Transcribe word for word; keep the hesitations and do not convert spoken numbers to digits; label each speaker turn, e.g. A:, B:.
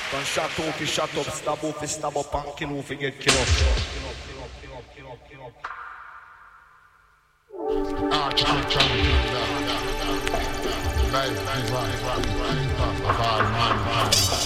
A: Don't shut off, you shut up, stab off, you stab up, and kill off, you get killed up.
B: Arch, arch, arch, life divine of all mankind.